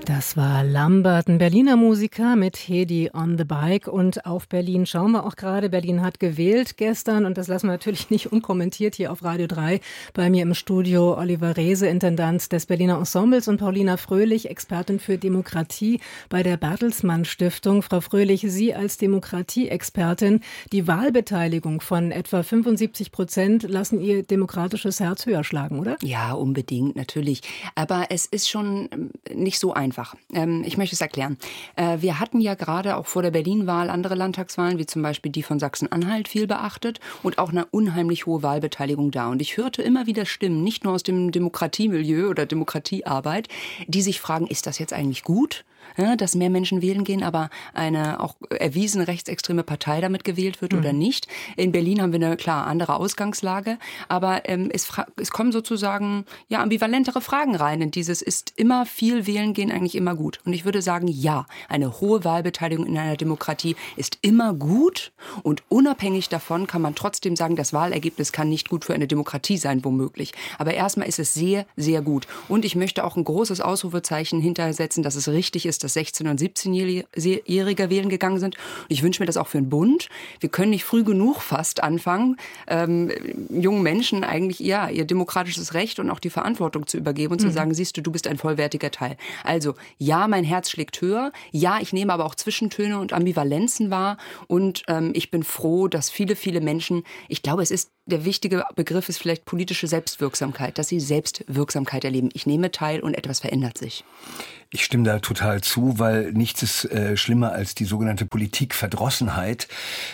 Das war Lambert, ein Berliner Musiker mit Hedi on the Bike. Und auf Berlin schauen wir auch gerade. Berlin hat gewählt gestern und das lassen wir natürlich nicht unkommentiert hier auf Radio 3. Bei mir im Studio Oliver Reese, Intendant des Berliner Ensembles, und Paulina Fröhlich, Expertin für Demokratie bei der Bertelsmann Stiftung. Frau Fröhlich, Sie als Demokratie-Expertin, die Wahlbeteiligung von etwa 75% lassen Ihr demokratisches Herz höher schlagen, oder? Ja, unbedingt, natürlich. Aber es ist schon nicht so einfach. Ich möchte es erklären. Wir hatten ja gerade auch vor der Berlin-Wahl andere Landtagswahlen, wie zum Beispiel die von Sachsen-Anhalt, viel beachtet und auch eine unheimlich hohe Wahlbeteiligung da. Und ich hörte immer wieder Stimmen, nicht nur aus dem Demokratiemilieu oder Demokratiearbeit, die sich fragen, ist das jetzt eigentlich gut? Ja, dass mehr Menschen wählen gehen, aber eine auch erwiesen rechtsextreme Partei damit gewählt wird oder nicht. In Berlin haben wir eine klar andere Ausgangslage, aber es kommen sozusagen ja ambivalentere Fragen rein in dieses, ist immer viel wählen gehen eigentlich immer gut? Und ich würde sagen, ja, eine hohe Wahlbeteiligung in einer Demokratie ist immer gut und unabhängig davon kann man trotzdem sagen, das Wahlergebnis kann nicht gut für eine Demokratie sein, womöglich. Aber erstmal ist es sehr, sehr gut. Und ich möchte auch ein großes Ausrufezeichen hintersetzen, dass es richtig ist, dass 16- und 17-Jährige wählen gegangen sind. Und ich wünsche mir das auch für den Bund. Wir können nicht früh genug fast anfangen, jungen Menschen eigentlich ja ihr demokratisches Recht und auch die Verantwortung zu übergeben und zu sagen, siehst du bist ein vollwertiger Teil. Also ja, mein Herz schlägt höher. Ja, ich nehme aber auch Zwischentöne und Ambivalenzen wahr. Und ich bin froh, dass viele, viele Menschen, ich glaube, der wichtige Begriff ist vielleicht politische Selbstwirksamkeit, dass sie Selbstwirksamkeit erleben. Ich nehme teil und etwas verändert sich. Ich stimme da total zu, weil nichts ist schlimmer als die sogenannte Politikverdrossenheit.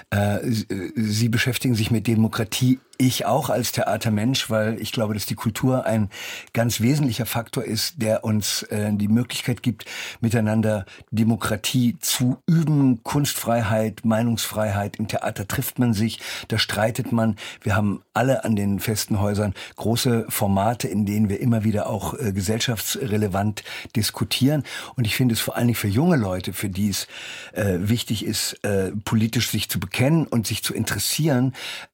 Sie beschäftigen sich mit Demokratie, ich auch als Theatermensch, weil ich glaube, dass die Kultur ein ganz wesentlicher Faktor ist, der uns die Möglichkeit gibt, miteinander Demokratie zu üben, Kunstfreiheit, Meinungsfreiheit. Im Theater trifft man sich, da streitet man. Wir haben alle an den festen Häusern große Formate, in denen wir immer wieder auch gesellschaftsrelevant diskutieren. Und ich finde es vor allen Dingen für junge Leute, für die es wichtig ist, politisch sich zu bekennen und sich zu interessieren,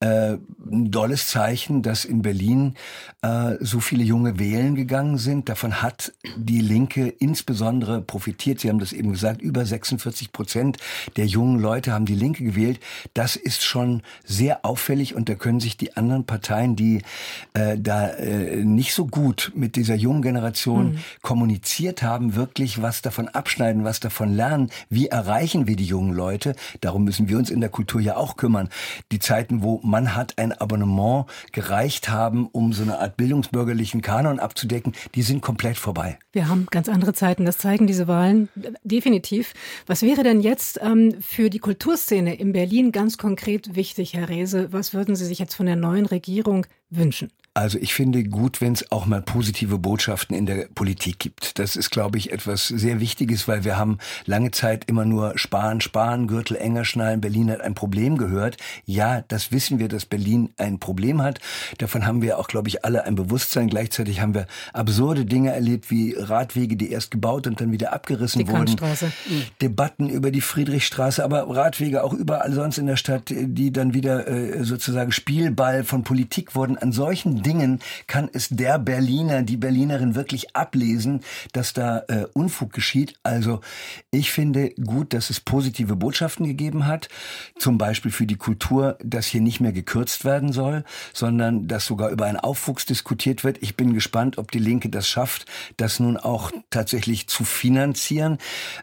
ein dolles Zeichen, dass in Berlin so viele Junge wählen gegangen sind. Davon hat die Linke insbesondere profitiert. Sie haben das eben gesagt, über 46% der jungen Leute haben die Linke gewählt. Das ist schon sehr auffällig und da können sich die anderen Parteien, die da nicht so gut mit dieser jungen Generation kommuniziert haben, wirklich was davon abschneiden, was davon lernen. Wie erreichen wir die jungen Leute? Darum müssen wir uns in der Kultur ja auch kümmern. Die Zeiten, wo man hat ein Abonnement gereicht haben, um so eine Art bildungsbürgerlichen Kanon abzudecken, die sind komplett vorbei. Wir haben ganz andere Zeiten, das zeigen diese Wahlen definitiv. Was wäre denn jetzt für die Kulturszene in Berlin ganz konkret wichtig, Herr Reese? Was würden Sie sich jetzt von der neuen Regierung wünschen? Also ich finde gut, wenn es auch mal positive Botschaften in der Politik gibt. Das ist, glaube ich, etwas sehr Wichtiges, weil wir haben lange Zeit immer nur sparen, Gürtel enger schnallen, Berlin hat ein Problem gehört. Ja, das wissen wir, dass Berlin ein Problem hat. Davon haben wir auch, glaube ich, alle ein Bewusstsein. Gleichzeitig haben wir absurde Dinge erlebt, wie Radwege, die erst gebaut und dann wieder abgerissen wurden. Kantstraße. Debatten über die Friedrichstraße, aber Radwege auch überall sonst in der Stadt, die dann wieder sozusagen Spielball von Politik wurden. An solchen Dingen kann es der Berliner, die Berlinerin wirklich ablesen, dass da Unfug geschieht. Also ich finde gut, dass es positive Botschaften gegeben hat, zum Beispiel für die Kultur, dass hier nicht mehr gekürzt werden soll, sondern dass sogar über einen Aufwuchs diskutiert wird. Ich bin gespannt, ob die Linke das schafft, das nun auch tatsächlich zu finanzieren.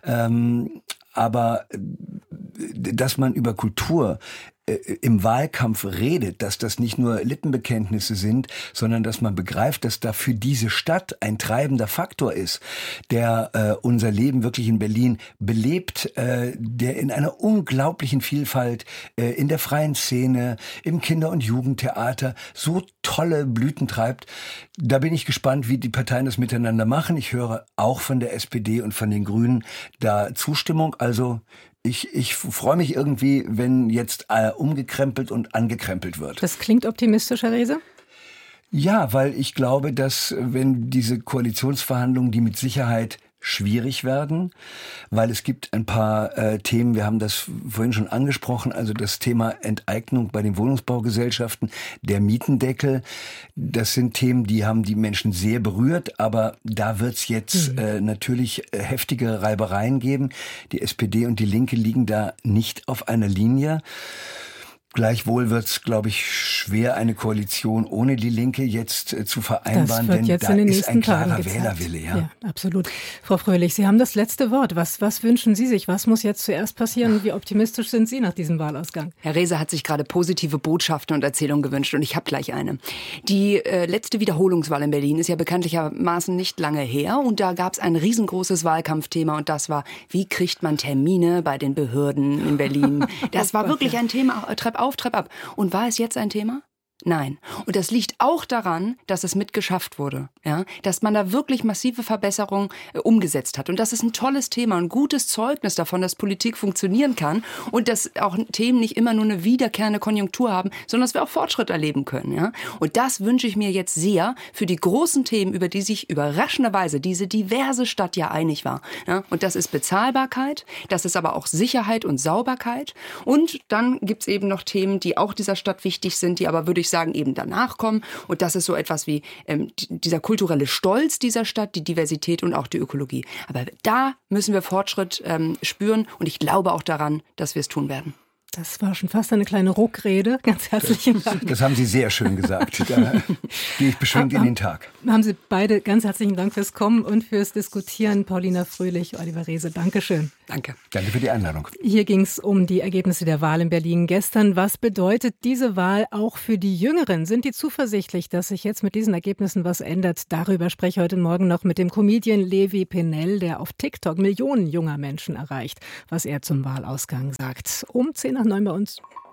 Aber dass man über Kultur im Wahlkampf redet, dass das nicht nur Lippenbekenntnisse sind, sondern dass man begreift, dass da für diese Stadt ein treibender Faktor ist, der unser Leben wirklich in Berlin belebt, der in einer unglaublichen Vielfalt in der freien Szene, im Kinder- und Jugendtheater so tolle Blüten treibt. Da bin ich gespannt, wie die Parteien das miteinander machen. Ich höre auch von der SPD und von den Grünen da Zustimmung. Also ich freue mich irgendwie, wenn jetzt umgekrempelt und angekrempelt wird. Das klingt optimistisch, Herr Reese? Ja, weil ich glaube, dass wenn diese Koalitionsverhandlungen, die mit Sicherheit schwierig werden, weil es gibt ein paar Themen, wir haben das vorhin schon angesprochen, also das Thema Enteignung bei den Wohnungsbaugesellschaften, der Mietendeckel, das sind Themen, die haben die Menschen sehr berührt, aber da wird es jetzt natürlich heftige Reibereien geben. Die SPD und die Linke liegen da nicht auf einer Linie. Gleichwohl wird es, glaube ich, schwer, eine Koalition ohne die Linke jetzt zu vereinbaren, denn da ist ein klarer Wählerwille. Ja, absolut. Frau Fröhlich, Sie haben das letzte Wort. Was wünschen Sie sich? Was muss jetzt zuerst passieren? Wie optimistisch sind Sie nach diesem Wahlausgang? Herr Rehse hat sich gerade positive Botschaften und Erzählungen gewünscht und ich habe gleich eine. Die letzte Wiederholungswahl in Berlin ist ja bekanntlichermaßen nicht lange her und da gab es ein riesengroßes Wahlkampfthema und das war, wie kriegt man Termine bei den Behörden in Berlin? Das war wirklich ein Thema, Trepp auf, Trepp ab. Und war es jetzt ein Thema? Nein. Und das liegt auch daran, dass es mitgeschafft wurde. Ja? Dass man da wirklich massive Verbesserungen umgesetzt hat. Und das ist ein tolles Thema, ein gutes Zeugnis davon, dass Politik funktionieren kann und dass auch Themen nicht immer nur eine wiederkehrende Konjunktur haben, sondern dass wir auch Fortschritt erleben können. Ja? Und das wünsche ich mir jetzt sehr für die großen Themen, über die sich überraschenderweise diese diverse Stadt ja einig war. Ja? Und das ist Bezahlbarkeit, das ist aber auch Sicherheit und Sauberkeit. Und dann gibt es eben noch Themen, die auch dieser Stadt wichtig sind, die aber, würde ich sagen, eben danach kommen. Und das ist so etwas wie dieser kulturelle Stolz dieser Stadt, die Diversität und auch die Ökologie. Aber da müssen wir Fortschritt spüren und ich glaube auch daran, dass wir es tun werden. Das war schon fast eine kleine Ruckrede. Ganz herzlichen Dank. Das haben Sie sehr schön gesagt. Da gehe ich beschwingt in den Tag. Haben Sie beide ganz herzlichen Dank fürs Kommen und fürs Diskutieren. Paulina Fröhlich, Oliver Rehse, Dankeschön. Danke. Danke für die Einladung. Hier ging es um die Ergebnisse der Wahl in Berlin gestern. Was bedeutet diese Wahl auch für die Jüngeren? Sind die zuversichtlich, dass sich jetzt mit diesen Ergebnissen was ändert? Darüber spreche ich heute Morgen noch mit dem Comedian Levi Pennell, der auf TikTok Millionen junger Menschen erreicht, was er zum Wahlausgang sagt. Um 10:09 bei uns.